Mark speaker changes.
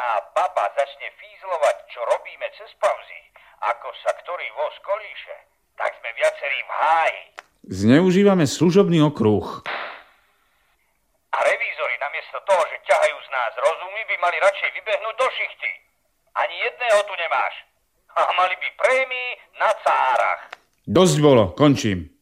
Speaker 1: baba začne fízlovať, čo robíme cez pauzy, ako sa ktorý voz kolíše, tak sme viacerí v háji.
Speaker 2: Zneužívame služobný okruh.
Speaker 1: A revízori namiesto toho, že ťahajú z nás rozumy, by mali radšej vybehnúť do šichty. Ani jedného tu nemáš. A mali by prémii na cárach.
Speaker 2: Dosť bolo, končím.